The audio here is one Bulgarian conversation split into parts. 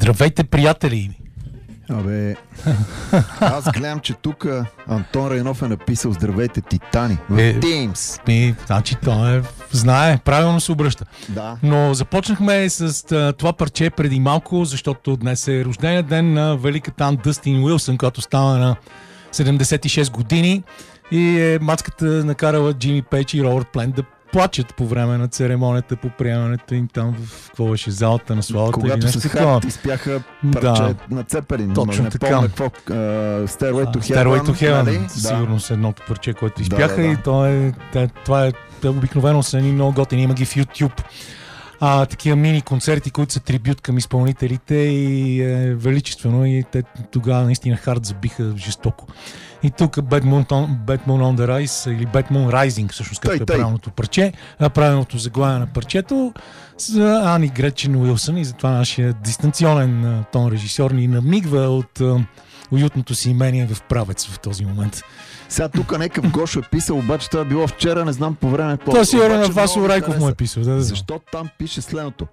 Здравейте, приятели! Абе, аз гледам, че тук Антон Райнов е написал здравейте, титани. В Teams. Значи той знае, правилно се обръща. Да. Но започнахме с това парче преди малко, защото днес е рождения ден на великата Ан Дъстин Уилсън, която става на 76 години и мацката накарала Джимми Пейдж и Робърт Плент да плачат по време на церемонията по приемането им там в какво беше залата на славата. Когато с Харт изпяха парче на Цепелин. Точно така. Stairway to Stairway to Heaven. Нали? Сигурно с едното парче, което изпяха и това е обикновено са ни много готини. Има ги в YouTube. Такива мини концерти, които са трибют към изпълнителите и величествено и те тогава наистина Харт забиха жестоко. И тук Bad Moon on the Rise или Bad Moon Rising, всъщност както е правилното парче, правилното заглавие на парчето за Ани Гречин Уилсън и затова нашия дистанционен тон режисьор ни намигва от уютното си имение в Правец в този момент. Сега тук някакъв Гошо е писал, обаче това е било вчера, не знам по време. Това сигурно на Васо Райков му е писал. Защо там пише следното?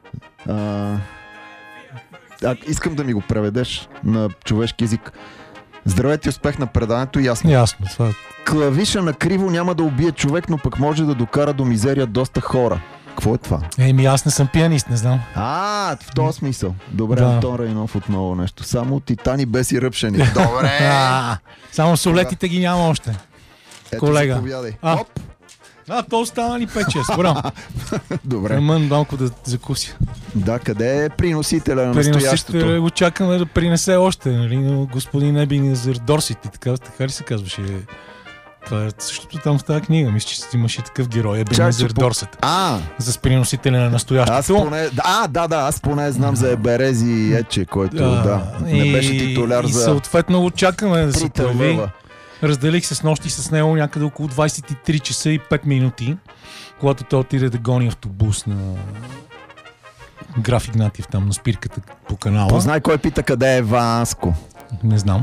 Искам да ми го преведеш на човешки език. Здравейте, успех на предаването, ясно. Ясно, това. Клавиша на криво няма да убие човек, но пък може да докара до мизерия доста хора. Какво е това? Аз не съм пианист, не знам. В този смисъл. Добре, Антон Райнов отново нещо. Само титани без и ръпшени. Добре! Само солетите ги няма още. Ето, колега. Заповядай. То остава ни 5-6. Браво. Добре. Малко да закуся. Да, къде е приносителя на настоящото? Приносителя го чакаме да принесе още, нали? Господин Ебинезър Дорсет и така ли се казваше? Това е същото там в тази книга. Мисля, че имаше такъв герой, Ебинезър Дорсет. За приносителя на настоящото. Аз поне знам за Еберези Ече, който не беше титуляр за... И съответно го чакаме да се появи. Разделих се с нощи с него някъде около 23 часа и 5 минути, когато той отиде да гони автобус на Граф Игнатиев там на спирката по канала. Познай кой пита къде е Васко. Не знам.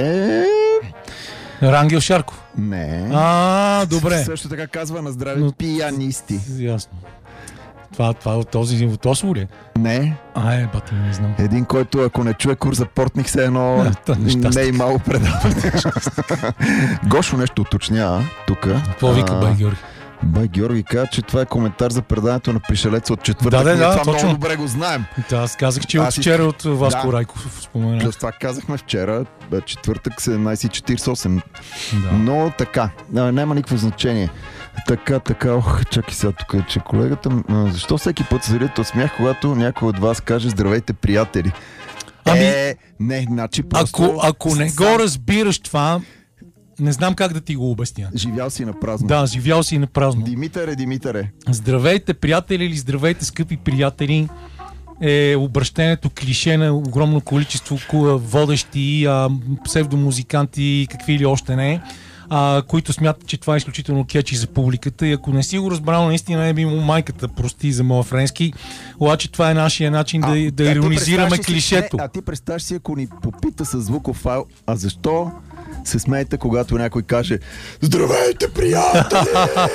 Рангел Шарков. Не. Добре. Също така казва на здраве пианисти. Ясно. Това този ли е? Не. Бати, не знам. Един, който ако не чуе курс за портник, все едно не е малко предаване. Гошо нещо уточнява тук. Какво вика Бай Георги? Бай Георги каза, че това е коментар за предаването на Пришелеца от четвъртък. Това точно. много добре го знаем. Аз казах, че от вчера от Васко Райков спомена. Плюс това казахме вчера, четвъртък 17:48. Но така, няма никакво значение. Така, чакай сега тук, че колегата... Защо всеки път се зарите от смях, когато някой от вас каже здравейте, приятели? Не, значи просто... Ако не го разбираш това, не знам как да ти го обясня. Живял си на празно. Да, живял си на празно. Димитъре. Здравейте, приятели, или здравейте, скъпи приятели, е обращението клише на огромно количество водещи, псевдомузиканти и какви ли още не, които смятат, че това е изключително кетчи за публиката и ако не си го разбрал, наистина е би му майката, прости за моя френски, обаче това е нашия начин да иронизираме клишето. Ти представяш си, ако ни попита със звуков файл, защо се смеете, когато някой каже здравейте, приятели!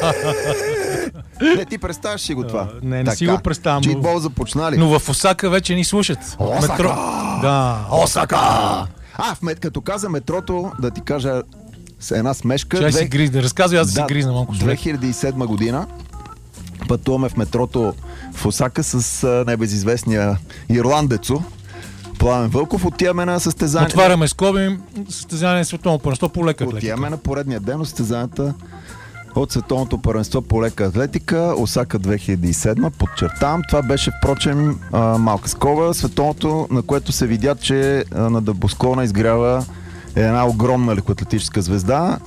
Не, ти представяш си го това. Не си го представям. Джитбол започнали. Но в Осака вече ни слушат. Осака! Осака! Като каза метрото, да ти кажа с една смешка. Разказвай, аз да си гризна малко. 2007 година пътуваме в метрото в Осака с небезизвестния ирландецо Пламен Вълков. Отиваме на състезание. Отваряме скоби, състезание на световно първенство по лека атлетика. Отиваме на поредния ден на състезанията от световното първенство по лека атлетика, Осака 2007. Подчертавам, това беше впрочем малка скоба, световното, на което се видя, че на Дъбосклона изгрява една огромна лекоатлетическа звезда.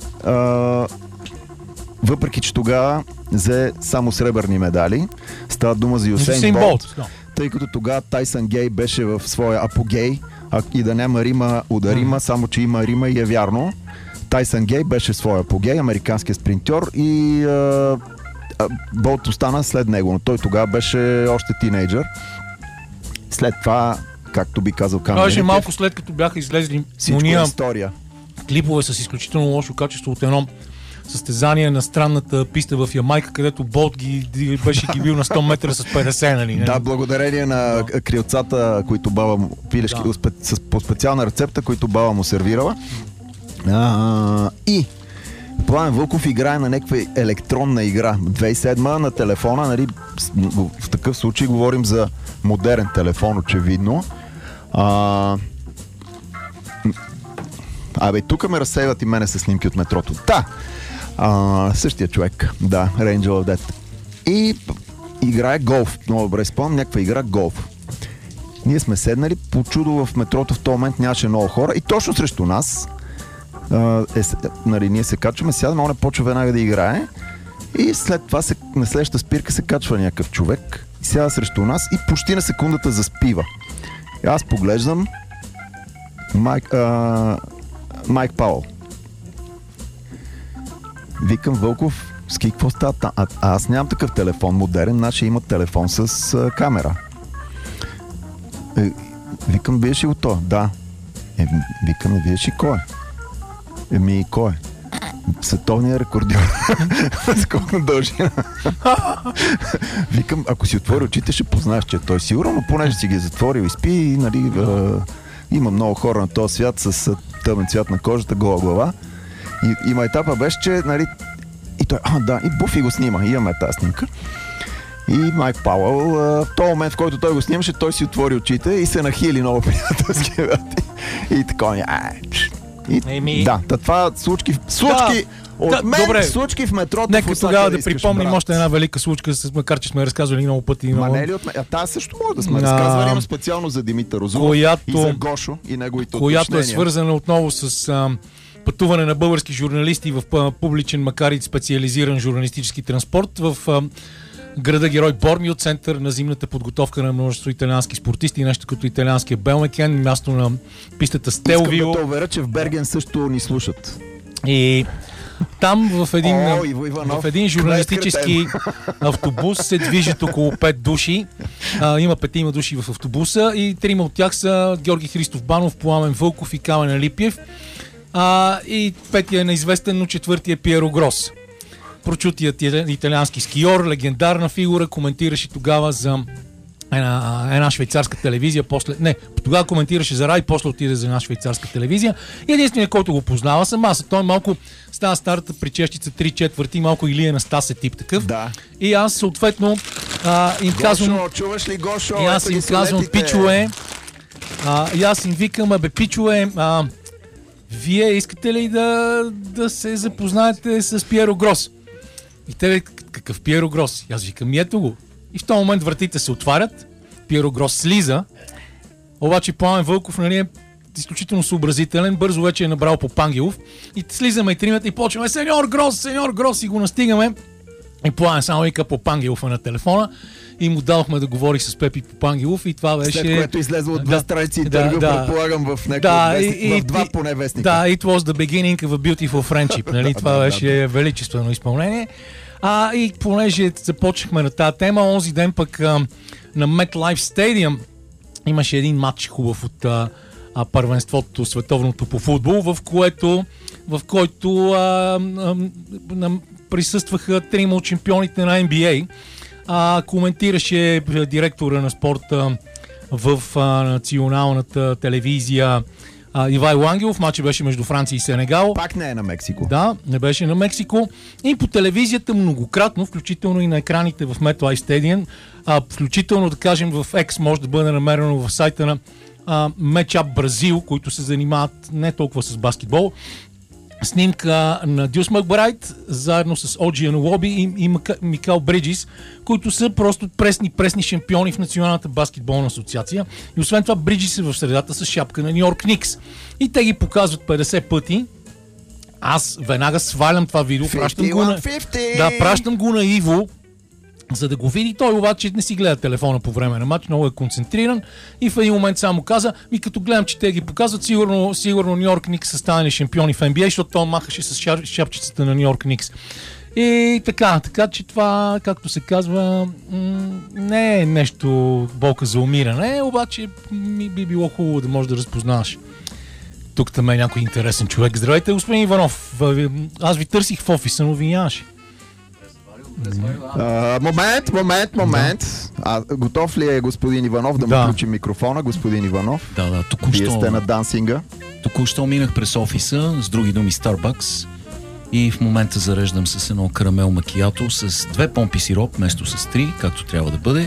Въпреки че тогава взе само сребърни медали. Става дума за Юсейн Болт. Тъй като тогава Тайсън Гей беше в своя апогей и да няма рима ударима, само че има рима и е вярно. Тайсън Гей беше в своя апогей, американският спринтьор и Болт остана след него, но той тогава беше още тинейджър. След това, както би казал Камен Митев, малко след като бяха излезли всичко е история. Клипове с изключително лошо качество от едно състезания на странната писта в Ямайка, където Болт беше ги бил на 100 метра с 50, нали? Да, благодарение на крилцата, които баба му, пилешки, по специална рецепта, които баба му сервирала. И Пламен Вълков играе на някаква електронна игра. 2007 на телефона, нали, в такъв случай говорим за модерен телефон, очевидно. Тук ме разсейват и мене с снимки от метрото. Същия човек. Да, Angel of Death. И играе голф. Много добре спомням, някаква игра голф. Ние сме седнали, по чудо в метрото в този момент нямаше много хора и точно срещу нас ние се качваме, сядаме, он почва веднага да играе и след това на следващата спирка се качва някакъв човек и сяда срещу нас и почти на секундата заспива. И аз поглеждам Майк Пауъл. Викам: Вълков, ски, какво става? Аз нямам такъв телефон модерен, нашия има телефон с камера. Викам: виеш ли го то? Да. Викам: виеш ли кой? Кой е? Световният рекордьор. Сколко дължи. Викам: ако си отвори очите, ще познаеш, че той сигурно, но понеже си ги затворил и спи, нали, има много хора на този свят с тъмен цвят на кожата, гола глава. И етапа беше, че, нали, и той, и Буфи го снима. Имаме тази снимка. И Майк Пауъл, в този момент, в който той го снимаше, той си отвори очите и се нахили много приятелски. И така, това случки от мен, добре. Случки в метрото. Нека тогава да припомним още една велика случка, макар че сме разказвали много пъти. Не ли от мен? Тази също може да сме разказвали, но специално за Димитър Озунов и за Гошо и неговите уточнения. Която е свързана отново с пътуване на български журналисти в публичен, макар и специализиран журналистически транспорт в града герой Бормио, център на зимната подготовка на множество италиански спортисти, нещо като италианския Белмекен, място на пистата Стелвио. Искам да те уверя, че в Берген също ни слушат. И там в един журналистически автобус се движат около 5 души. Има 5 души в автобуса и 3 от тях са Георги Христов Банов, Пламен Вълков и Камен Алипиев. И 5 е неизвестен, но 4 е Пиеро Грос. Прочутият италиански скиор, легендарна фигура, коментираше тогава за една швейцарска телевизия. Тогава коментираше за Рай, после отиде за една швейцарска телевизия. И единственият, който го познава, съм аз. Той малко става старата причещица 3/4, малко Илия Настасе тип такъв. Да. И аз съответно им казвам... Гошо, чуваш ли, Гошо? И аз им казвам: пичове. И аз им викам: пичове, вие искате ли да се запознаете с Пиеро Грос? И те: какъв Пиеро Грос? И аз викам: ето го. И в този момент вратите се отварят, Пиеро Грос слиза, обаче Пламен Вълков, нали, е изключително съобразителен, бързо вече е набрал Попангелов и слизаме и тримата и почваме: сеньор Грос, и го настигаме. И Пламен само вика Попангелов на телефона и му дадохме да говори с Пепи Попангелов и това беше... След което излезе от 2 страници интервю, предполагам, в някакъв в 2 поне вестника. Да, it was the beginning of a beautiful friendship, нали? Това беше величествено изпълнение. И понеже започнахме на тази тема, онзи ден пък на MetLife Stadium имаше един матч хубав от първенството, световното по футбол, в който присъстваха 3 от шампионите на NBA. Коментираше директора на спорта в националната телевизия Ивайло Ангелов. Матчът беше между Франция и Сенегал. Пак не е на Мексико. Да, не беше на Мексико. И по телевизията многократно, включително и на екраните в MetLife Stadium, включително, да кажем, в X може да бъде намерено в сайта на Matchup Бразил, които се занимават не толкова с баскетбол. Снимка на Дюс Макбрайт, заедно с Оджи Анулоби и Микал Бриджис, които са просто пресни шампиони в Националната баскетболна асоциация. И освен това Бриджис е в средата с шапка на Ню Йорк Никс. И те ги показват 50 пъти. Аз веднага свалям това видео, пращам го на Иво, за да го види. Той обаче не си гледа телефона по време на матч, много е концентриран и в един момент само каза: като гледам, че те ги показват, сигурно Ню Йорк Никс са станали шампиони в NBA, защото той махаше с шапчицата на Ню Йорк Никс. И така че това, както се казва, не е нещо болка за умиране, обаче би било хубаво да можеш да разпознаваш тук там е някой интересен човек. Здравейте, господин Иванов. Аз ви търсих в офиса, но ви нямаше. Момент. Готов ли е господин Иванов да му включи микрофона? Господин Иванов. Да, Вие сте на дансинга. Току-що минах през офиса, с други думи Starbucks, и в момента зареждам с едно карамел макиато с 2 помпи сироп, вместо с 3, както трябва да бъде.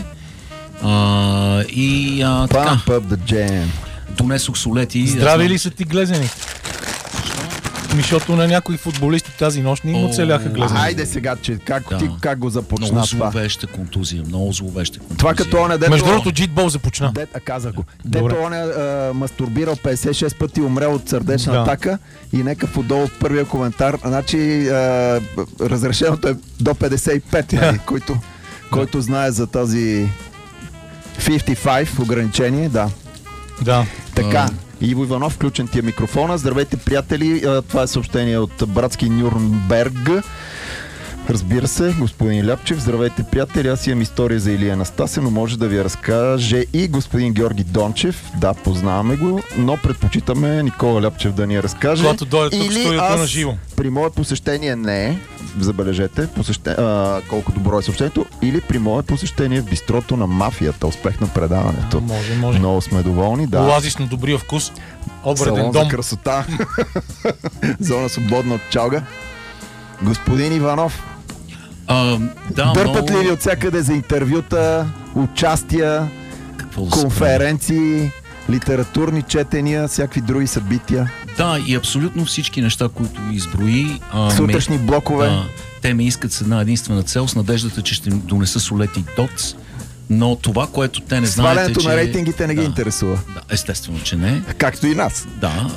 Така. Донесох солети. Здрави ли са ти глезени? Защото на някои футболисти тази нощ не им оцеляха глезени. Хайде сега, че как го започна това? Много зловеща контузия. Това като оня дето... Между другото, джитбол започна. Казах го. Дето оня мастурбирал 56 пъти, умрел от сърдечна атака, и нека отдолу първия коментар. Значи разрешеното е до 55, който знае за тази 55 ограничение, да. Така. Иво Иванов, включен ти е микрофона. Здравейте, приятели. Това е съобщение от братски Нюрнберг. Разбира се, господин Ляпчев. Здравейте, приятели. Аз имам история за Илия Анастасия, но може да ви разкаже и господин Георги Дончев. Да, познаваме го, но предпочитаме Никола Ляпчев да ни я разкаже. Когато дойде тук студиото на живо. При мое посещение не, забележете, колко добро е съобщението, или при мое посещение в бистрото на мафията. Успех на предаването. Може. Много сме доволни. Да. Оазис на добрия вкус. Обреден Салон дом. За красота. Зона свободна от чалга. Господин Иванов, дърпат ли ви от всякъде за интервюта, участия, конференции, литературни четения, всякакви други събития? Да, и абсолютно всички неща, които изброи. Сутрешни блокове. Те ме искат с една единствена цел, с надеждата, че ще им донеса солети ДОЦ. Но това, което те не знаят, свалянето на рейтингите не ги интересува. Да, естествено, че не. Както и нас. Да.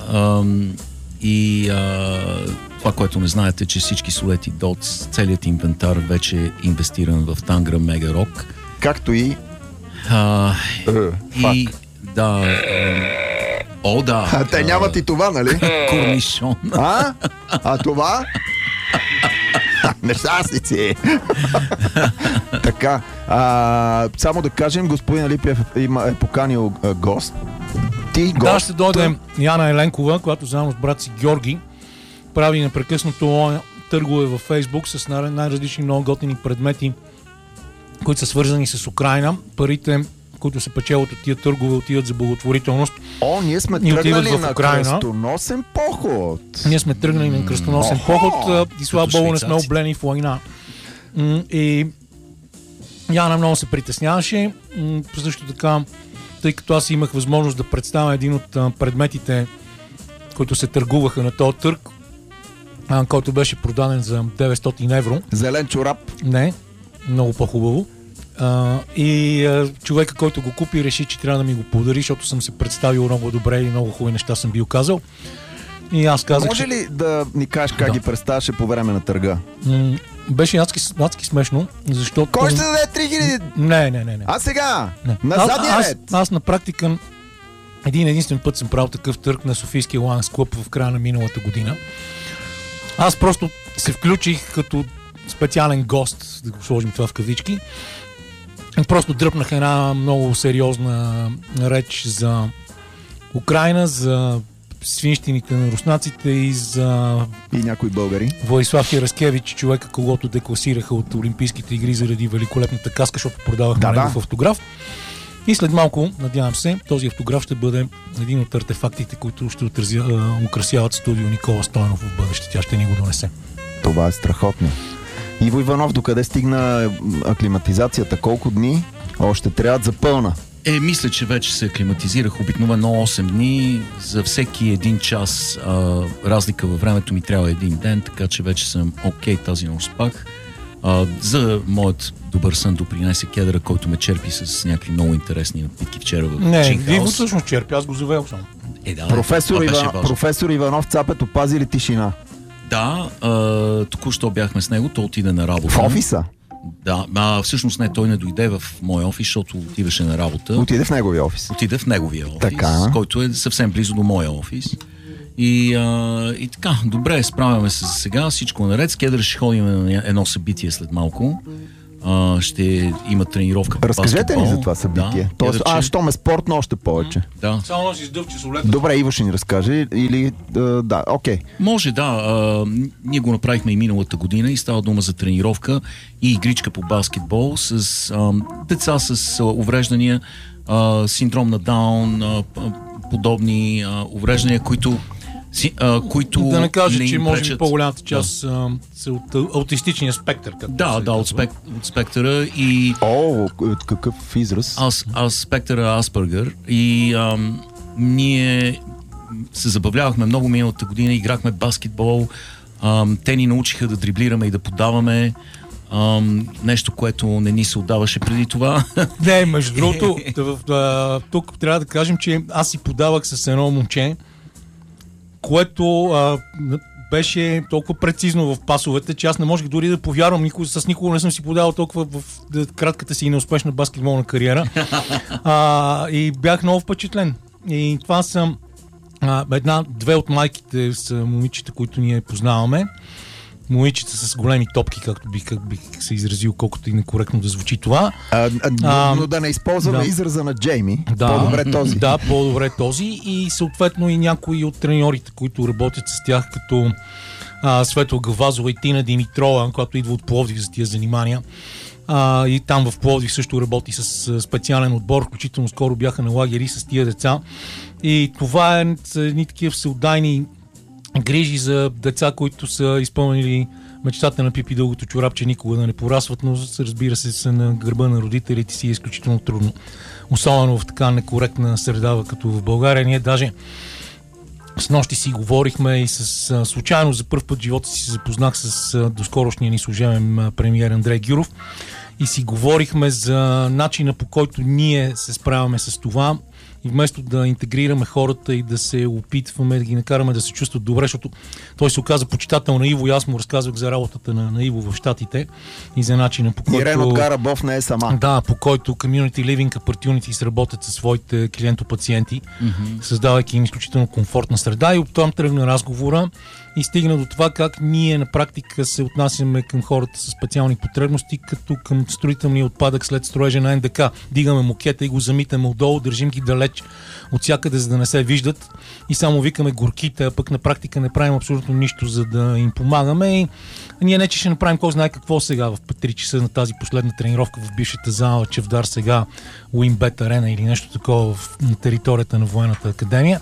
Това, което не знаете, че всички солети ДОЦ, целият инвентар вече е инвестиран в Тангра Мега Рок. Както и... да. Те нямат и това, нали? Корнишон. А това? Нещастници! Така. Само да кажем, господин Алипиев е поканил гост. Да, ще дойде Яна Еленкова, която заедно с брат си Георги прави непрекъснато търгове във Фейсбук с най-различни много готини предмети, които са свързани с Украйна. Парите, които се печелят от тия търгове, отиват за благотворителност. Ние сме тръгнали на кръстоносен поход. Ние сме тръгнали на кръстоносен поход и слава Богу не сме облени в война. И Яна много се притесняваше. Също така, тъй като аз имах възможност да представя един от предметите, които се търгуваха на този търг, който беше продаден за 900 евро. Зелен чорап? Не, много по-хубаво. Човека, който го купи, реши, че трябва да ми го подари, защото съм се представил много добре и много хубави неща съм бил казал. И аз казах, може ли да ни кажеш как ги представяше по време на търга? Беше адски смешно, защото... Кой ще даде 3000? Не. А сега? На задния ред? Аз на практика единствен път съм правил такъв търг на Софийския Лайнс клуб в края на миналата година. Аз просто се включих като специален гост, да го сложим това в кавички. Просто дръпнах една много сериозна реч за Украйна, за свинщините на руснаците и за... И някои българи. Владислав Яраскевич, човека, когото декласираха от Олимпийските игри заради великолепната каска, защото продавахме негов автограф. И след малко, надявам се, този автограф ще бъде един от артефактите, които ще украсяват студио Никола Стойнов в бъдеще. Тя ще ни го донесе. Това е страхотно. Иво Иванов, докъде стигна аклиматизацията? Колко дни още трябват за пълна? Мисля, че вече се аклиматизирах обикновено 8 дни. За всеки един час разлика във времето ми трябва един ден, така че вече съм окей, тази нощ спах. За моят добър сън допринесе кедъра, който ме черпи с някакви много интересни напитки вчера в Чинхаус. Не, Диво всъщност черпи, аз го завел само. Професор Иванов Цапет опази ли тишина? Да, току-що бяхме с него, той отиде на работа. В офиса? Да, всъщност не, той не дойде в моя офис, защото отиваше на работа. Отиде в неговия офис? Отиде в неговия офис, който е съвсем близо до моя офис. И така, добре, справяме се за сега, всичко наред. С кедър ще ходим на едно събитие след малко. ще има тренировка по баскетбол. Разкажете ни за това събитие. Щом е спортно, още повече. Да. Само носи с дъвче с олета. Добре, Иво ще ни разкаже или... да, окей. Може, да. Ние го направихме и миналата година и става дума за тренировка и игричка по баскетбол с деца с увреждания, синдром на Даун, подобни увреждания, които да не кажа, че може би по-голямата част са от аутистичния спектър. От спектъра и... Какъв израз? Спектъра Аспергър и ние се забавлявахме много миналата година, играхме баскетбол, те ни научиха да дриблираме и да подаваме. Нещо, което не ни се отдаваше преди това. Не, между другото, тук трябва да кажем, че аз си подавах с едно момче, което беше толкова прецизно в пасовете, че аз не можех дори да повярвам. С никого не съм си подавал толкова в кратката си и неуспешна баскетболна кариера. И бях много впечатлен. И това са две от майките са момичета, които ние познаваме. Момичета с големи топки, както бих се изразил, колкото и некоректно да звучи това. Но да не използваме израза на Джейми. По-добре този. Да, по-добре този. И съответно и някои от треньорите, които работят с тях, като Светла Гавазова и Тина Димитрова, която идва от Пловдив за тия занимания. И там в Пловдив също работи с специален отбор, включително скоро бяха на лагери с тия деца. И това е едни такива всеотдайни грижи за деца, които са изпълнили мечтата на Пипи дългото чорапче никога да не порасват, но разбира се са на гърба на родителите си е изключително трудно. Особено в така некоректна среда, като в България. Ние даже с нощи си говорихме и случайно за първ път в живота си се запознах с доскорошния ни служебен премиер Андрей Гюров и си говорихме за начина, по който ние се справяме с това. И вместо да интегрираме хората и да се опитваме да ги накараме да се чувстват добре, защото той се оказа почитател на Иво и аз му разказвах за работата на Иво в Щатите и за начина, по който... Ирен от Гарабов не е сама. Да, по който Community Living Opportunities работят със своите клиенто-пациенти, създавайки им изключително комфортна среда и оттам тръгна разговора и стигна до това как ние на практика се отнасяме към хората с специални потребности, като към строителния отпадък след строежа на НДК. Дигаме мокета и го замитаме отдолу, държим ги далеч от всякъде, за да не се виждат и само викаме горките, а пък на практика не правим абсолютно нищо, за да им помагаме. И ние не че ще направим кой знае какво сега в 3 часа на тази последна тренировка в бившата зала Чевдар, сега Уинбет Арена или нещо такова на територията на Военната академия.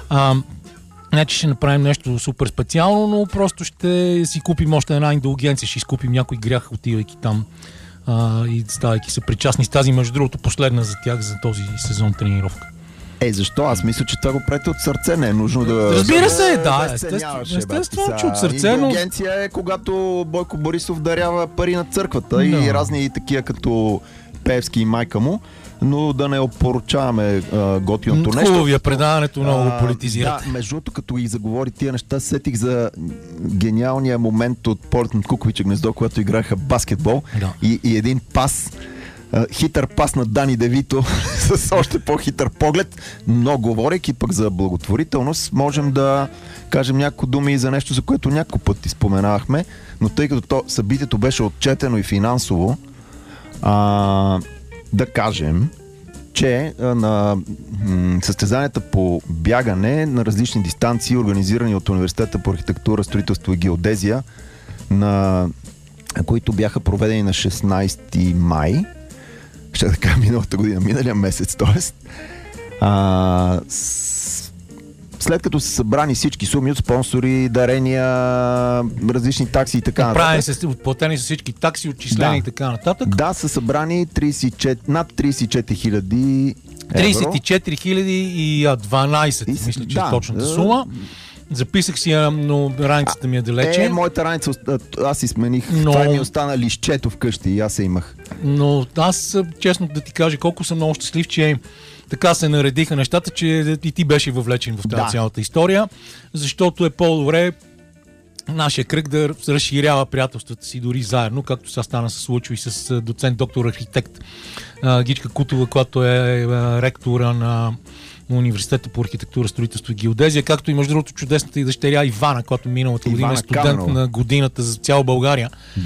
Не, че ще направим нещо супер специално, но просто ще си купим още една индулгенция, ще изкупим някой грях, отивайки там и ставайки се причастни с тази, между другото, последна за тях за този сезон тренировка. Защо? Аз мисля, че това го правите от сърце, не е нужно да... Разбира се, да, естествено, че от сърце, но... Индулгенция е когато Бойко Борисов дарява пари на църквата и разни такива като Певски и майка му, но да не опоручаваме готиното нещо. Хубавия предаването много политизирате. Да, между другото, като и заговори тия неща, сетих за гениалния момент от Полет над Куковича гнездо, когато играха баскетбол и един пас, хитър пас на Дани Девито с още по-хитър поглед, но говорейки пък за благотворителност, можем да кажем няколко думи и за нещо, за което няколко пъти споменавахме, но тъй като събитието беше отчетено и финансово, да кажем, че на състезанията по бягане на различни дистанции, организирани от Университета по архитектура, строителство и геодезия, които бяха проведени на 16 май, ще да кажа миналата година, миналия месец, т.е. След като са събрани всички суми от спонсори, дарения, различни такси и така нататък. Платени са всички такси, отчислени и така нататък. Да, са събрани над 34 хиляди евро. 34 хиляди и 12, мисля, че е точната сума. Записах си, но раницата ми е далече. Моята раница, аз си смених. Това ми остана лището вкъщи и аз я имах. Но аз, честно да ти кажа, колко съм много щастлив, че така се наредиха нещата, че и ти беше въвлечен в тази цялата история, защото е по-добре нашия кръг да разширява приятелствата си дори заедно, както сега стана се случва и с доцент доктор архитект Гичка Кутова, която е ректора на Университета по архитектура, строителство и геодезия, както и между другото чудесната и дъщеря Ивана, която миналата година е студент на годината за цяла България. Да.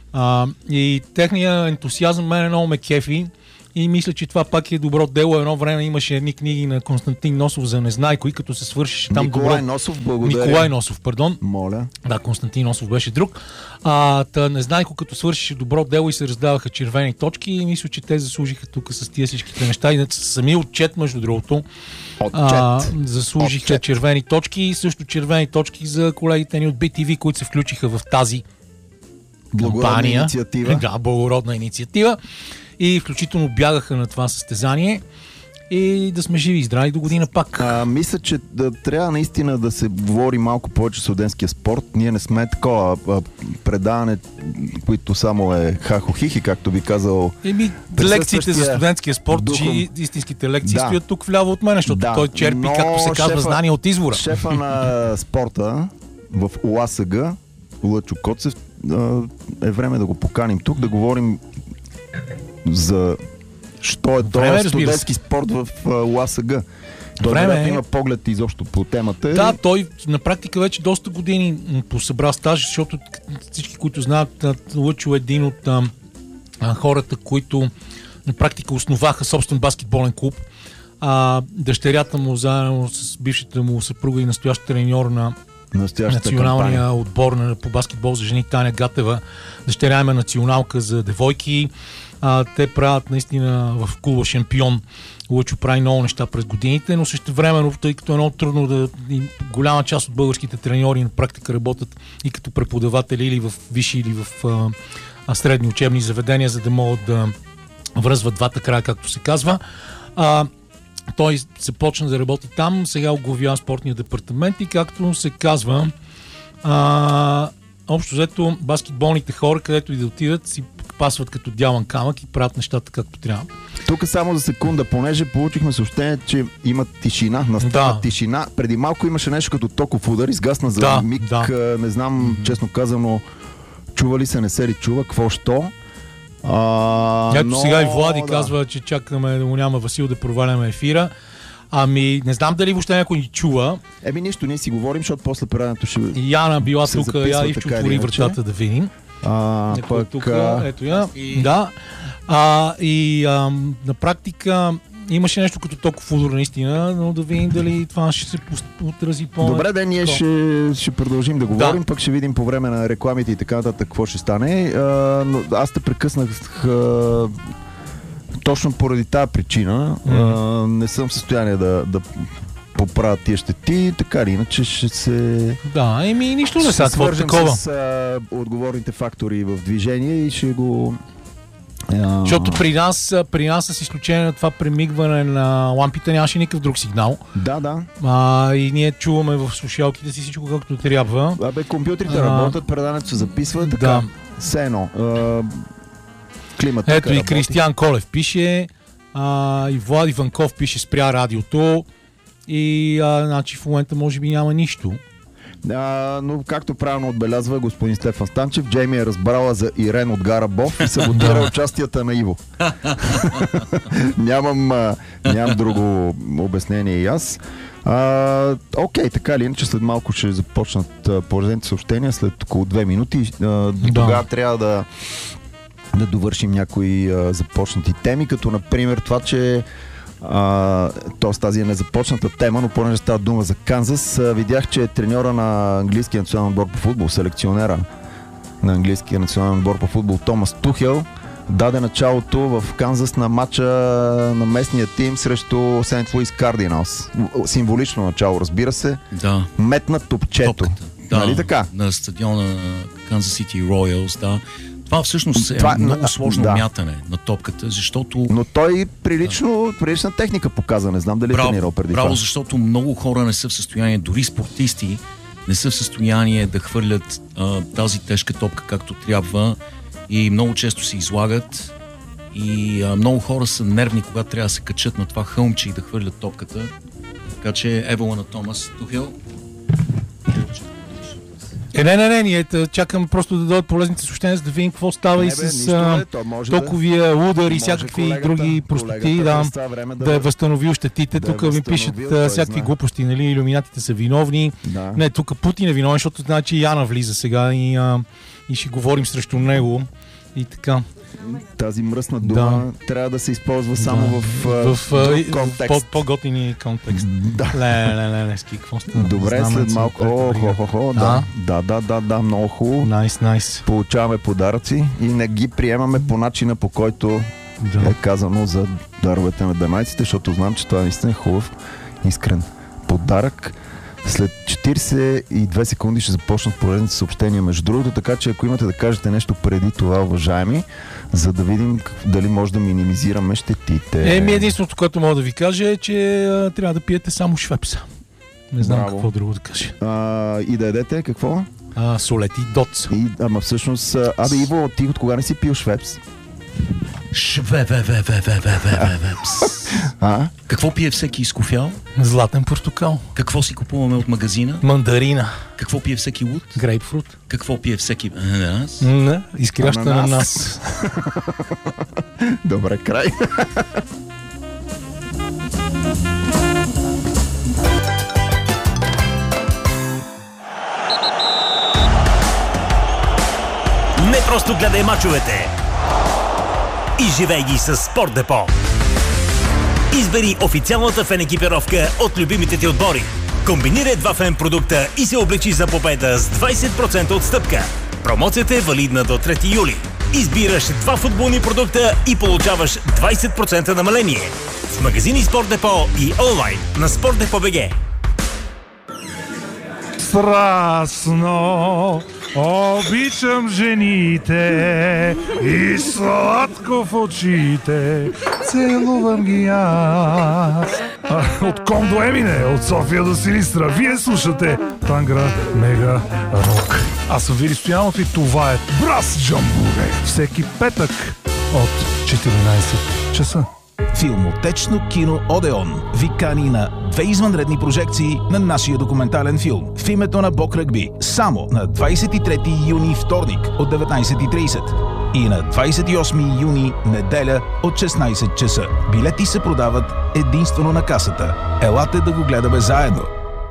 И техният ентусиазъм мен много ме кефи. И мисля, че това пак е добро дело. Едно време имаше едни книги на Константин Носов за Незнайко, като се свършеше там Николай Носов, благодаря. Николай Носов, пардон. Моля. Да, Константин Носов беше друг. Незнайко, като свършеше добро дело и се раздаваха червени точки, и мисля, че те заслужиха тук с тия всичките неща. И сами отчет, между другото, заслужиха червени точки и също червени точки за колегите ни от BTV, които се включиха в тази благородна инициатива. Да, благородна инициатива. И включително бягаха на това състезание. И да сме живи и здрави до година пак. Мисля, че трябва наистина да се говори малко повече студентския спорт. Ние не сме такова предаване, които само е хахо-хихи, както би казал. Лекциите за студентския спорт, че истинските лекции стоят тук вляво от мен, защото той черпи, както се казва, знания от извора. Шефа на спорта в УАСГ, Лъчо Коцев, е време да го поканим тук, да говорим за що е този студентски спорт в УАСГ. Той има поглед изобщо по темата. Да, той на практика вече доста години посъбра стаж, защото всички, които знаят, Лъчо е един от хората, които на практика основаха собствен баскетболен клуб. Дъщерята му заедно с бившата му съпруга и настоящ треньор на националния отбор по баскетбол за жени Таня Гатева. Дъщеря има националка за девойки. Те правят наистина в клуба Шампион. Лъчо прави много неща през годините, но същевременно, тъй като е много трудно голяма част от българските треньори на практика работят и като преподаватели или в висши, или в средни учебни заведения, за да могат да връзват двата края, както се казва. Той започна да работи там, сега оглавява спортния департамент и както се казва, общо взето баскетболните хора, където и да отидат, си пасват като дяван камък и правят нещата както трябва. Тук само за секунда, понеже получихме съобщение, че има тишина, настава тишина. Преди малко имаше нещо като токов удар, изгасна за миг, не знам, честно казано, чува ли се, не се ли чува, какво що. Ето сега и Влади казва, че чакаме да му няма Васил да проваляме ефира. Не знам дали въобще някой ни чува. Нищо, ние си говорим, защото после предаването ще... Яна била тук, я Ивчо отвори вратата да видим. Ето я. Да. На практика имаше нещо като толкова удар наистина, но да видим дали това ще се отрази по... Добре, да, ние ще продължим да говорим, пък ще видим по време на рекламите и така нататък какво ще стане. Но аз те прекъснах точно поради тази причина. Не съм в състояние да поправят тия щети, така или иначе ще се... нищо не са свържем с отговорните фактори в движение и ще го... Защото при нас с изключение на това премигване на лампите нямаше никакъв друг сигнал. Да. И ние чуваме в слушалките си всичко както трябва. Компютрите работят, предаването се записва, така. Все едно. Климата. Ето и Кристиян Колев пише, и Влади Ванков пише спря радиото и значи в момента може би няма нищо. Но както правилно отбелязва господин Стефан Станчев, Джейми е разбрала за Ирен от Гара Бов и саботира участията на Иво. Нямам друго обяснение и аз. Окей, така ли, иначе след малко ще започнат поредните съобщения, след около 2 минути. Тогава трябва да довършим някои започнати теми, като например това, че тази е незапочната тема, но понеже става дума за Канзас, видях, че треньора на английския национален отбор по футбол, селекционера на английския национален отбор по футбол Томас Тухел даде началото в Канзас на матча на местния тим срещу Сент Луис Кардиналс. Символично начало, разбира се. Да. Метна топчето. Нали така? На стадиона Канзас Сити Роялс, да. Това всъщност е много сложно мятане на топката, защото... Но той прилична техника показа, не знам дали е тренирал преди това. Защото много хора не са в състояние, дори спортисти, не са в състояние да хвърлят тази тежка топка както трябва и много често се излагат и много хора са нервни, когато трябва да се качат на това хълмче и да хвърлят топката. Така че Евала на Томас Тухел. Не, ние чакам просто да дойдат полезните съобщения, за да видим какво става и с токовия удар и всякакви други простоти, да е възстановил щетите. Тук ми пишат всякакви глупости, нали, илюминатите са виновни. Не, тук Путин е виновен, защото значи Яна влиза сега и и ще говорим срещу него и така. Тази мръсна дума трябва да се използва само в контекст. По-готини контекст. Ле-ле-ле-лески, какво става? Добре, след малко. Да, много хубаво. Найс. Получаваме подаръци и не ги приемаме по начина, по който е казано за даровете на данайците, защото знам, че това наистина е хубав, искрен подарък. След 42 секунди ще започнат поредните съобщения между другото, така че ако имате да кажете нещо преди това, уважаеми, за да видим дали може да минимизираме щетите. Единственото, което мога да ви кажа е, че трябва да пиете само швепса. Не знам какво друго да кажа. И да ядете какво? Солети и доц. Ама всъщност, Иво, ти от кога не си пил швепс? Какво пие всеки изкофял? Златен портокал. Какво си купуваме от магазина? Мандарина. Какво пие всеки луд? Грейпфрут. Какво пие всеки ананас? Изкряща ананас. Добре, край. Не просто гледай мачовете, изживей ги с Спорт Депо. Избери официалната фен екипировка от любимите ти отбори. Комбинирай два фен продукта и се облечи за победа с 20% отстъпка. Промоцията е валидна до 3 юли. Избираш два футболни продукта и получаваш 20% намаление. С магазини Спорт Депо и онлайн на SportDepot.bg. Страстно обичам жените и сладко в очите целувам ги аз. От Ком до Емине, от София до Силистра, вие слушате Тангра Мега Рок. Аз съм Вили Стоянов и това е Брас Джамбуре. Всеки петък от 14 часа. Филмотечно кино Одеон ви кани на 2 извънредни прожекции на нашия документален филм в името на Бог Ръгби само на 23 юни вторник от 19:30 и на 28 юни неделя от 16 часа. Билети се продават единствено на касата. Елате да го гледаме заедно.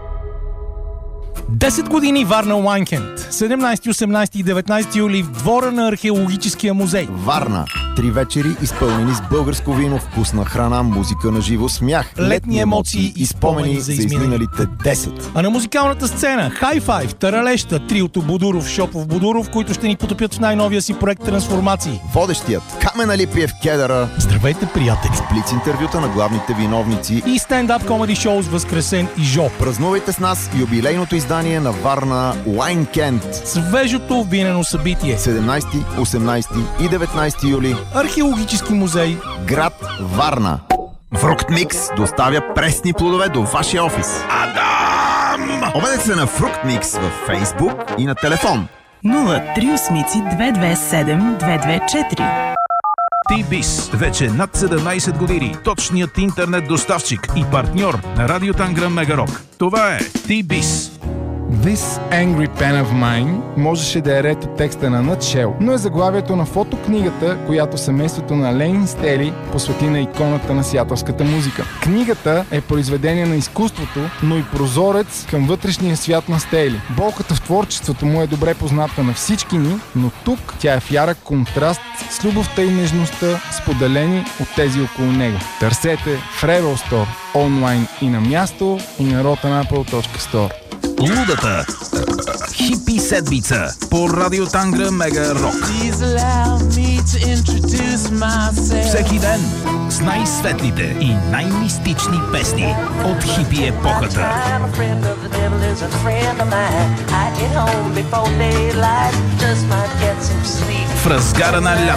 10 години Варна Уайнкенд. 17, 18 и 19 юли в двора на археологическия музей. Варна. 3 вечери, изпълнени с българско вино, вкусна храна, музика на живо, смях, летни емоции и спомени за изминалите 10. А на музикалната сцена High Five, Таралеща, триото Бодуров, Шопов, Бодуров, които ще ни потопят в най-новия си проект Трансформации. Водещият Камен Алипиев Кедъра. Здравейте, приятели! С блиц интервюта на главните виновници и стендап комеди шоу с Възкресен и Жо. Празнувайте с нас юбилейното издание на Варна Уайнкенд. Свежото винено събитие. 17, 18 и 19 юли. Археологически музей. Град Варна. Фруктмикс доставя пресни плодове до вашия офис. Адам! Обадете се на Фруктмикс във Фейсбук и на телефон 038-227-224. T-Biz. Вече над 17 години. Точният интернет доставчик и партньор на Радио Тангра Мега Рок. Това е T-Biz. This Angry Pen of Mine можеше да е ред от текста на Nutshell, но е заглавието на фотокнигата, която семейството на Ленин Стели посвети на иконата на сиатълската музика. Книгата е произведение на изкуството, но и прозорец към вътрешния свят на Стели. Болката в творчеството му е добре позната на всички ни, но тук тя е в ярък контраст с любовта и нежността, споделени от тези около него. Търсете в Rebel Store, онлайн и на място, и на rotanapple.store. Лудата хипи седмица по Радио Тангра Мега Рок. Всеки ден с най-светлите и най-мистични песни от хипи епохата. В разгара на лято